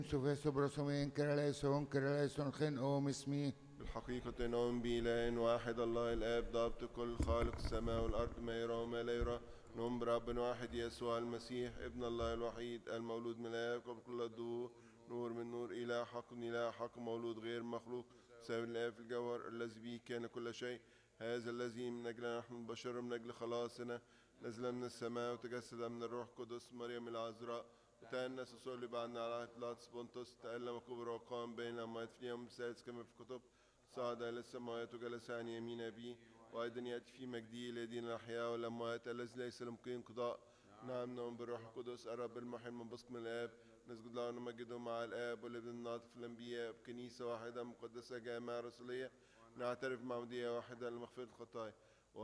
سوفيسو بروسومين كراليسون خن أوم اسمي. بالحقيقة نؤمن بإله واحد الله الآب ضابط كل خالق السماء والأرض ما يرى وما لا يرى. نؤمن برب واحد يسوع المسيح ابن الله الوحيد المولود من الآب قبل كل الدهور، نور من نور، إله حق مولود غير مخلوق، سبب الآب في الجوهر، الذي به كان كل شيء. هذا الذي من أجلنا نحن البشر من أجل خلاصنا نزل من السماء وتجسد من الروح القدس مريم العذراء، وتأنس وصلب عنا على بيلاطس بونطس، تألم وكبر وقام بين الأموات في اليوم الثالث كما في الكتب، صعد إلى السماوات وجلس عن يمين أبيه، وأيضا يأتي في مجده ليدين الأحياء والأموات الذي ليس لممكن انقضاء. نعم نؤمن بالروح القدس الرب المحيي المنبثق من الآب، نسجد له ونمجده مع الآب والابن الناطق في الأنبياء، بكنيسة واحدة مقدسة جامعة رسولية، نعترف معمودية واحدة لمغفرة الخطايا،